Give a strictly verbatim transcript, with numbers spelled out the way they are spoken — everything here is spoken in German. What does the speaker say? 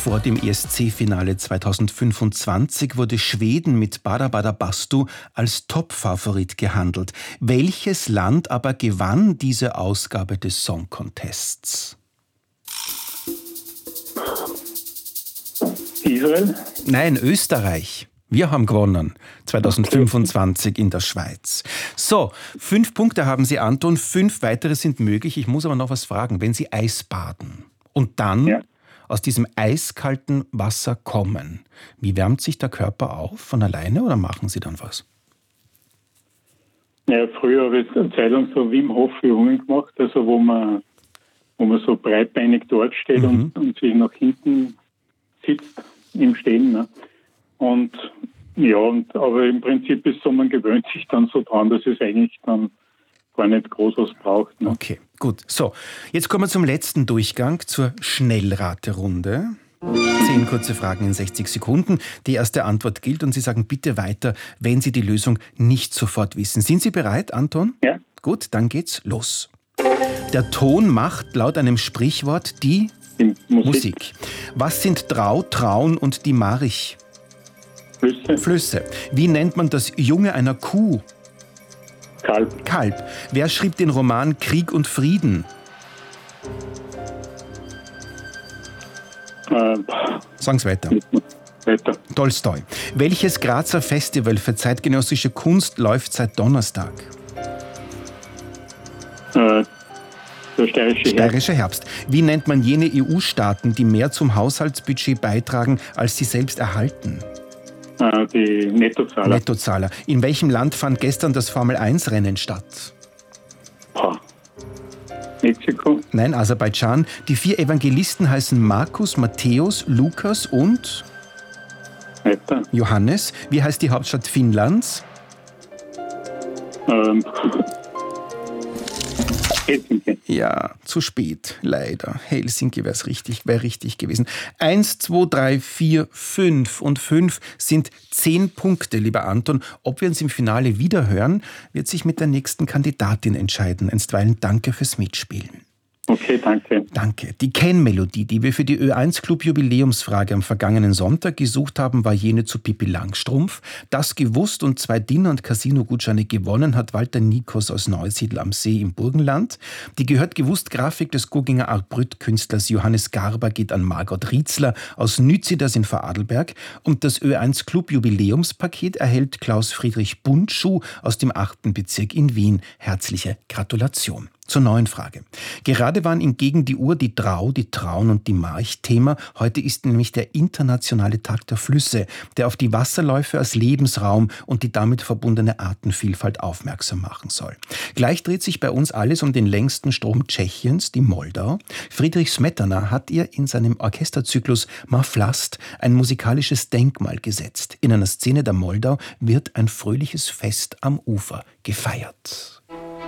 Vor dem E S C-Finale zweitausendfünfundzwanzig wurde Schweden mit Bada Bada Bastu als Top-Favorit gehandelt. Welches Land aber gewann diese Ausgabe des Song Contests? Israel? Nein, Österreich. Wir haben gewonnen, zweitausendfünfundzwanzig in der Schweiz. So, fünf Punkte haben Sie, Anton, fünf weitere sind möglich. Ich muss aber noch was fragen. Wenn Sie Eis baden und dann ja. aus diesem eiskalten Wasser kommen, wie wärmt sich der Körper auf? Von alleine oder machen Sie dann was? Ja, früher habe ich eine Zeit lang so Wim Hof Übungen gemacht, also wo man, wo man so breitbeinig dort steht mhm. und, und sich nach hinten sitzt im Stehen. Ne? Und ja, und, aber im Prinzip ist so, man gewöhnt sich dann so dran, dass es eigentlich dann gar nicht groß was braucht. Ne? Okay, gut. So, jetzt kommen wir zum letzten Durchgang, zur Schnellraterunde. Zehn kurze Fragen in sechzig Sekunden. Die erste Antwort gilt und Sie sagen bitte weiter, wenn Sie die Lösung nicht sofort wissen. Sind Sie bereit, Anton? Ja. Gut, dann geht's los. Der Ton macht laut einem Sprichwort die Musik. Musik. Was sind Drau, Traun und die Marich? Flüsse. Flüsse. Wie nennt man das Junge einer Kuh? Kalb. Kalb. Wer schrieb den Roman Krieg und Frieden? Äh, Sagen's weiter. Weiter. Tolstoi. Welches Grazer Festival für zeitgenössische Kunst läuft seit Donnerstag? Äh, der steirische Herbst. Steirischer Herbst. Wie nennt man jene E U-Staaten, die mehr zum Haushaltsbudget beitragen, als sie selbst erhalten? Äh, die Nettozahler. Nettozahler. In welchem Land fand gestern das Formel eins Rennen statt? Boah. Mexiko? Nein, Aserbaidschan. Die vier Evangelisten heißen Markus, Matthäus, Lukas und Weiter. Johannes. Wie heißt die Hauptstadt Finnlands? Ähm. Helsinki. Ja, zu spät, leider. Helsinki wäre richtig, wäre richtig gewesen. Eins, zwei, drei, vier, fünf und fünf sind zehn Punkte, lieber Anton. Ob wir uns im Finale wiederhören, wird sich mit der nächsten Kandidatin entscheiden. Einstweilen danke fürs Mitspielen. Okay, danke. Danke. Die Kennmelodie, die wir für die Ö eins Club Jubiläumsfrage am vergangenen Sonntag gesucht haben, war jene zu Pippi Langstrumpf. Das gewusst und zwei Dinner- und Casino-Gutscheine gewonnen hat Walter Nikos aus Neusiedl am See im Burgenland. Die gehört gewusst Grafik des Gugginger Art-Brüt-Künstlers Johannes Garber geht an Margot Rietzler aus Nütziders in Vorarlberg. Und das Ö eins Club Jubiläumspaket erhält Klaus Friedrich Bundschuh aus dem achten Bezirk in Wien. Herzliche Gratulation. Zur neuen Frage. Gerade waren in Gegen die Uhr die Drau, die Traun und die March Thema. Heute ist nämlich der internationale Tag der Flüsse, der auf die Wasserläufe als Lebensraum und die damit verbundene Artenvielfalt aufmerksam machen soll. Gleich dreht sich bei uns alles um den längsten Strom Tschechiens, die Moldau. Friedrich Smetana hat ihr in seinem Orchesterzyklus Maflast ein musikalisches Denkmal gesetzt. In einer Szene der Moldau wird ein fröhliches Fest am Ufer gefeiert.